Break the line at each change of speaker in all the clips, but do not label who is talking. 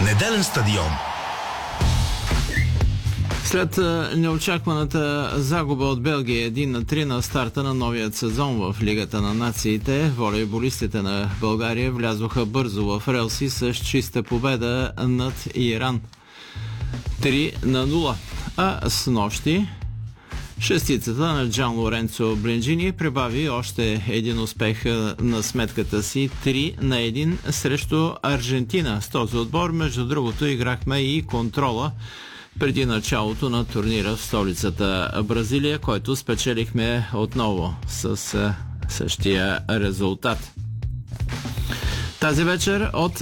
Неделен стадион.
След неочакваната загуба от Белгия 1-3 на старта на новият сезон в Лигата на нациите, волейболистите на България влязоха бързо в релси с чиста победа над Иран 3-0. А с нощи шестицата на Джан Лоренцо Бренджини прибави още един успех на сметката си 3-1 срещу Аржентина. С този отбор, между другото, играхме и контрола преди началото на турнира в столицата Бразилия, който спечелихме отново с същия резултат. Тази вечер от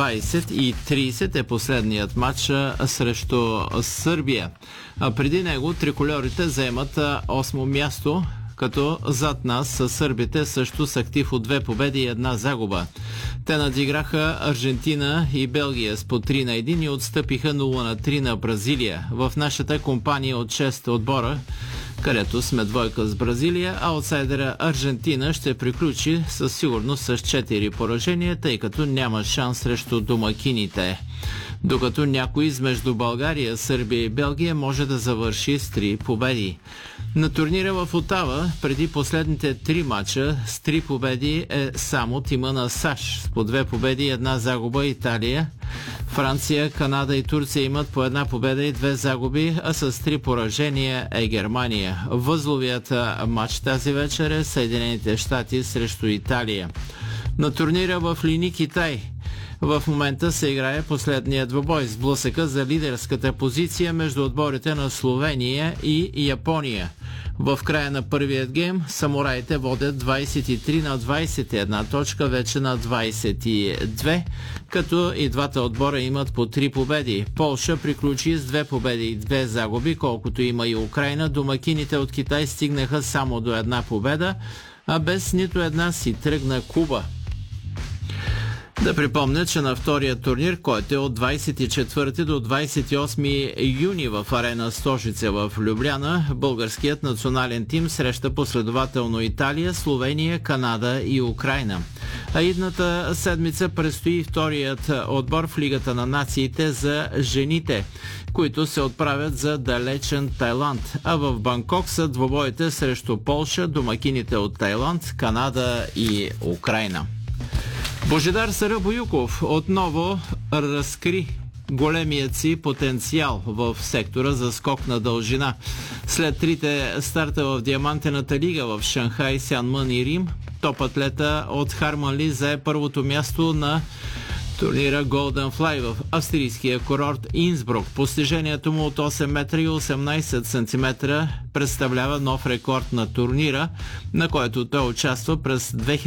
20:30 е последният матч срещу Сърбия. А преди него трикольорите заемат 8-о място, като зад нас са сърбите също с актив от 2 победи и 1 загуба. Те надиграха Аржентина и Белгия с по 3-1 и отстъпиха 0-3 на Бразилия. В нашата компания от 6 отбора, където сме двойка с Бразилия, аутсайдера Аржентина ще приключи със сигурност с 4 поражения, тъй като няма шанс срещу домакините. Докато някой измежду България, Сърбия и Белгия може да завърши с 3 победи. На турнира в Отава, преди последните 3 мача, с 3 победи е само тима на САЩ. С по 2 победи и 1 загуба Италия. Франция, Канада и Турция имат по 1 победа и 2 загуби, а с 3 поражения е Германия. Възловият матч тази вечер е Съединените щати срещу Италия. На турнира в Лини, Китай, в момента се играе последният двубой, сблъсъка за лидерската позиция между отборите на Словения и Япония. В края на първият гейм самураите водят 23-21 точка, вече на 22, като и двата отбора имат по 3 победи. Полша приключи с 2 победи и 2 загуби, колкото има и Украйна. Домакините от Китай стигнаха само до 1 победа, а без нито една си тръгна Куба. Да припомня, че на втория турнир, който е от 24 до 28 юни в арена Стожица в Любляна, българският национален тим среща последователно Италия, Словения, Канада и Украйна. А идната седмица предстои вторият отбор в Лигата на нациите за жените, които се отправят за далечен Тайланд. А в Банкок са двобоите срещу Полша, домакините от Тайланд, Канада и Украйна. Божидар Сарабоюков отново разкри големият си потенциал в сектора за скок на дължина. След 3 старта в Диамантената лига в Шанхай, Сянмън и Рим, топ-атлета от Харманли зае първото място на турнира Golden Fly в австрийския курорт Инсбрук. Постижението му от 8 метра и 18 см представлява нов рекорд на турнира, на който той участва през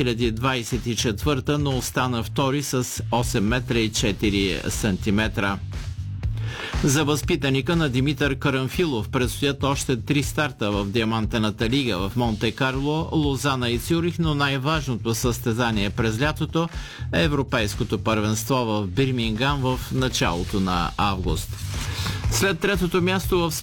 2024, но остана втори с 8 метра и 4 см. За възпитаника на Димитър Карамфилов предстоят още 3 старта в Диамантената лига в Монте-Карло, Лозана и Цюрих, но най-важното състезание през лятото е Европейското първенство в Бирмингам в началото на август. След третото място в